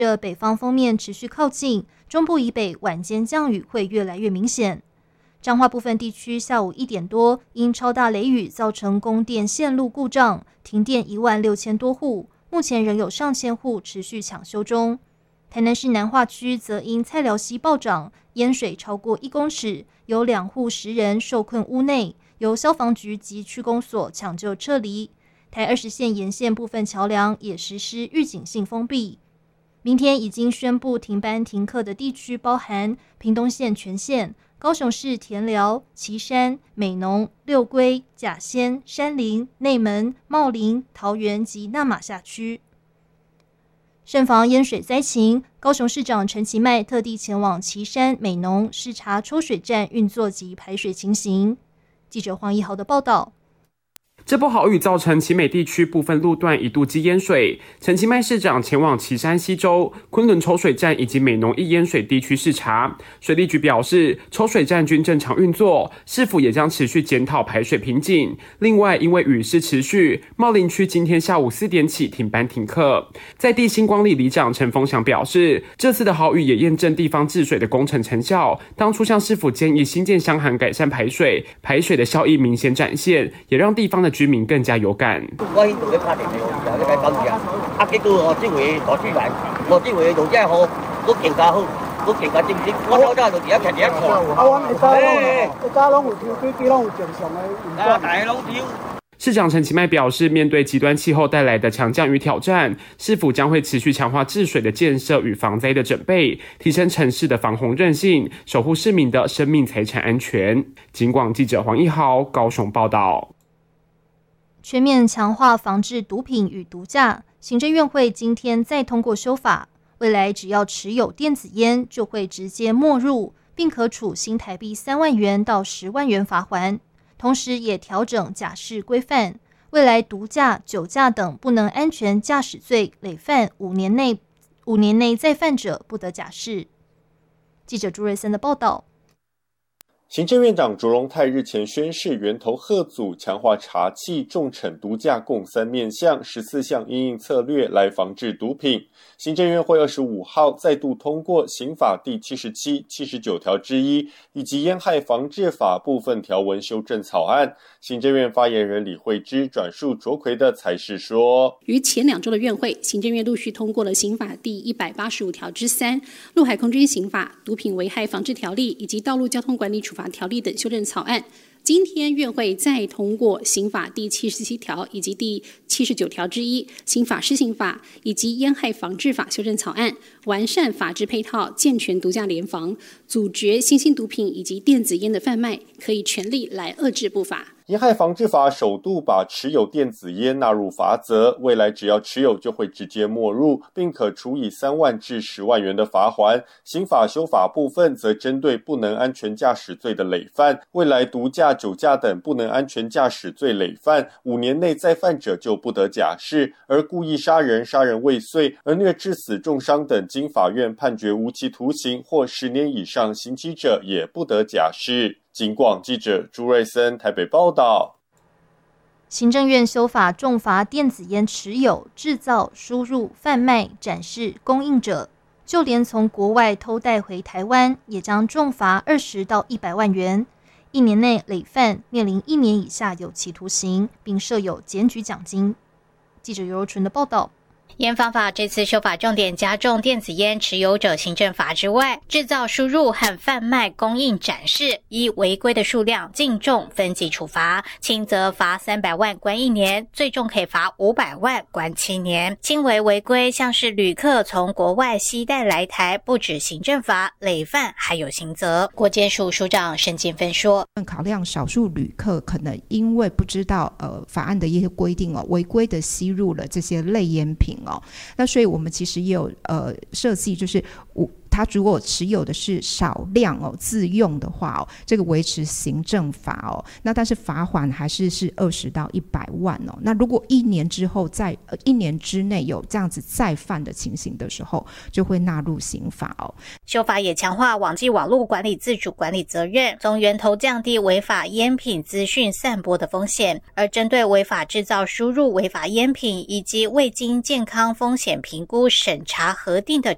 这北方锋面持续靠近，中部以北晚间降雨会越来越明显。彰化部分地区下午1点多，因超大雷雨造成供电线路故障，停电16000多户，目前仍有上千户持续抢修中。台南市南化区则因菜寮溪暴涨，淹水超过1公尺，有2户10人受困屋内，由消防局及区公所抢救撤离。台20线沿线部分桥梁也实施预警性封闭。明天已经宣布停班停课的地区包含屏东县全线、高雄市田寮、旗山、美浓、六龟、甲仙、山林、内门、茂林、桃园及那玛夏区。慎防淹水灾情，高雄市长陈其迈特地前往旗山、美浓视察抽水站运作及排水情形。记者黄一豪的报道。 这波豪雨造成旗美地区部分路段一度积淹水，陈其迈市长前往旗山西周、昆仑抽水站以及美浓易淹水地区视察。水利局表示，抽水站均正常运作，市府也将持续检讨排水瓶颈。另外，因为雨势持续，茂林区今天下午4点起停班停课。在地星光里里长陈丰祥表示，这次的豪雨也验证地方治水的工程成效。当初向市府建议新建箱涵改善排水，排水的效益明显展现，也让地方的居民更加有感。 我迄度咧拍电话，咧甲讲下，结果这回大水来，这回路遮好，佫更加好，佫更加正式。我透早就伫遐徛伫遐看。 一早拢有抽水机，拢有正常的运作。 大家拢抽。 市长陈其迈表示，面对极端气候带来的强降雨挑战，市府将会持续强化治水的建设与防灾的准备，提升城市的防洪韧性，守护市民的生命财产安全。警广记者黄一豪高雄报道。 全面强化防治毒品与毒驾，行政院会今天再通过修法，未来只要持有电子烟就会直接没入，并可处新台币3万元到10万元罚锾。同时也调整驾驶规范，未来毒驾、酒驾等不能安全驾驶罪累犯5年内再犯者不得假释。记者朱瑞森的报道。 行政院长卓荣泰日前宣示，源头吓阻，强化查缉、重惩毒驾共3面向14项因应策略来防治毒品。行政院会25号再度通过刑法第77、79条之一以及烟害防治法部分条文修正草案。行政院发言人李惠芝转述卓奎的采视说， 于前2周的院会，行政院陆续通过了刑法第185条之3、陆海空军刑法、毒品危害防治条例以及道路交通管理处罚条例等修正草案。今天院会再通过刑法第77条以及第79条之一、刑法施行法以及烟害防治法修正草案，完善法制配套，健全毒驾联防，阻绝新兴毒品以及电子烟的贩卖，可以全力来遏制不法。 烟害防治法首度把持有电子烟纳入罚则，未来只要持有就会直接没入，并可处以3万至10万元的罚锾。刑法修法部分则针对不能安全驾驶罪的累犯，未来毒驾、酒驾等不能安全驾驶罪累犯5年内再犯者就不得假释，而故意杀人、杀人未遂、儿虐致死、重伤等经法院判决无期徒刑或10年以上刑期者也不得假释。警广记者朱瑞森台北报道。 行政院修法重罚电子烟持有、制造、输入、贩卖、展示、供应者，就连从国外偷带回台湾，也将重罚20到100万元，1年内累犯面临1年以下有期徒刑，并设有检举奖金。记者尤柔纯的报道。 烟防法这次修法重点加重电子烟持有者行政罚之外，制造、输入和贩卖、供应、展示依违规的数量净重分级处罚，轻则罚300万关1年，最重可以罚500万关7年。轻微违规像是旅客从国外携带来台，不止行政罚，累犯还有刑责。国检署署长沈建芬说， 考量少数旅客可能因为不知道法案的一些规定违规的吸入了这些类烟品那所以我们其实也有设计，就是他如果持有的是少量自用的话这个维持行政罚那但是罚锾还是20到100万那如果1年之后在1年之内有这样子再犯的情形的时候，就会纳入刑法修法也强化网际网络管理自主管理责任，从源头降低违法烟品资讯散播的风险，而针对违法制造、输入违法烟品以及未经健康风险评估、审查、核定的